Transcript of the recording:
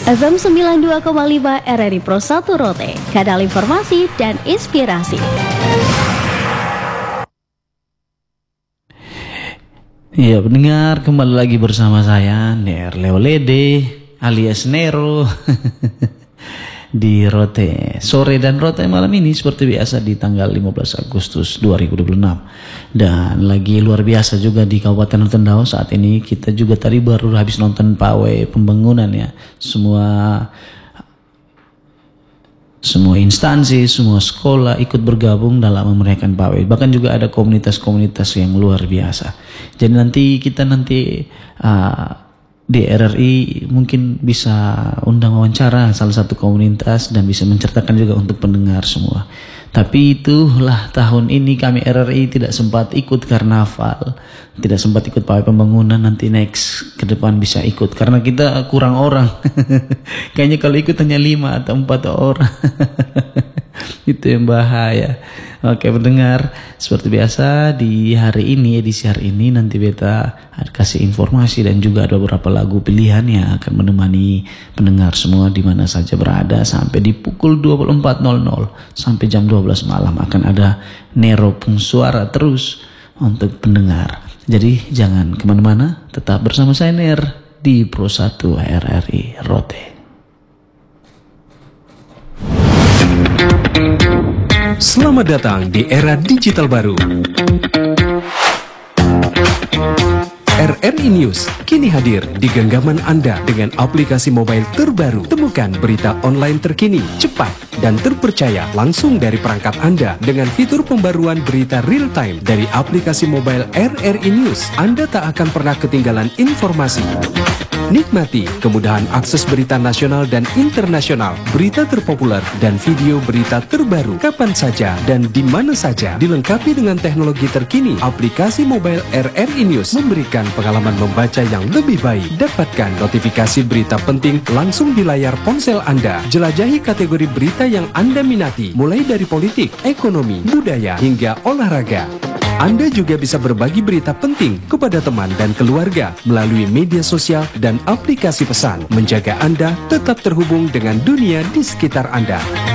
FM 92,5 RRI Pro 1 Rote, kanal informasi dan inspirasi. Ya pendengar, kembali lagi bersama saya Ner Leolede alias Nero di Rote sore dan Rote malam ini seperti biasa di tanggal 15 Agustus 2026. Dan lagi luar biasa juga di Kabupaten Rotendao saat ini. Kita juga tadi baru habis nonton pawai pembangunan ya. Semua instansi, semua sekolah ikut bergabung dalam memeriahkan pawai. Bahkan juga ada komunitas-komunitas yang luar biasa. Jadi nanti kita di RRI mungkin bisa undang wawancara salah satu komunitas dan bisa menceritakan juga untuk pendengar semua. Tapi itulah tahun ini kami RRI tidak sempat ikut karnaval, tidak sempat ikut pawai pembangunan. Nanti next ke depan bisa ikut karena kita kurang orang. Kayaknya kalau ikut hanya 5 atau 4 orang. Itu yang bahaya. Oke pendengar, seperti biasa di edisi hari ini nanti beta kasih informasi dan juga ada beberapa lagu pilihan yang akan menemani pendengar semua di mana saja berada sampai di pukul 24.00 sampai jam 12 malam akan ada Nero Pengsuara terus untuk pendengar. Jadi jangan kemana-mana, tetap bersama saya Ner di Pro 1 RRI Rote. Selamat datang di era digital baru. RRI News kini hadir di genggaman Anda dengan aplikasi mobile terbaru. Temukan berita online terkini, cepat, dan terpercaya langsung dari perangkat Anda dengan fitur pembaruan berita real time dari aplikasi mobile RRI News. Anda tak akan pernah ketinggalan informasi. Nikmati kemudahan akses berita nasional dan internasional, berita terpopuler, dan video berita terbaru kapan saja dan di mana saja. Dilengkapi dengan teknologi terkini, aplikasi mobile RRI News memberikan pengalaman membaca yang lebih baik. Dapatkan notifikasi berita penting langsung di layar ponsel Anda. Jelajahi kategori berita yang Anda minati, mulai dari politik, ekonomi, budaya, hingga olahraga. Anda juga bisa berbagi berita penting kepada teman dan keluarga melalui media sosial dan aplikasi pesan, menjaga Anda tetap terhubung dengan dunia di sekitar Anda.